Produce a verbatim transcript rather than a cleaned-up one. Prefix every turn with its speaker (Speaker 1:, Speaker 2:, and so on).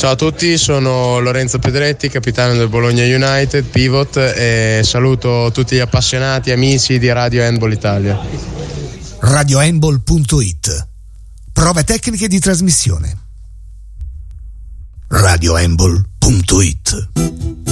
Speaker 1: Ciao a tutti, sono Lorenzo Pedretti, capitano del Bologna United, pivot, e saluto tutti gli appassionati, amici di Radio Handball Italia.
Speaker 2: radio handball punto it. Prove tecniche di trasmissione. radio handball punto it.